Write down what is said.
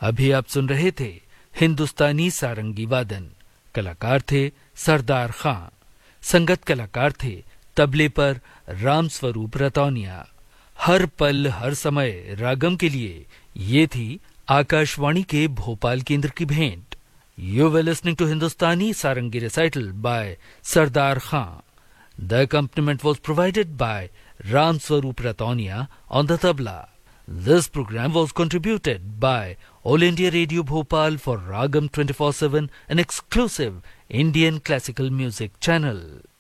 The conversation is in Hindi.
अभी आप सुन रहे थे हिंदुस्तानी सारंगी वादन। कलाकार थे सरदार खां। संगत कलाकार थे तबले पर राम स्वरूप रतौनिया। हर पल हर समय रागम के लिए ये थी आकाशवाणी के भोपाल केंद्र की भेंट। You were listening to Hindustani sarangi recital bye Sardar Khan. The accompaniment was provided by Ram Swaroop Rataunia on the tabla. This program was contributed by All India Radio Bhopal for Ragam 24/7, an exclusive Indian classical music channel.